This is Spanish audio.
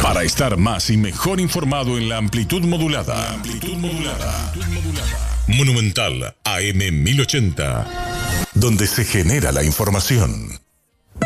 Para estar más y mejor informado en la amplitud modulada. Monumental AM 1080. Donde se genera la información.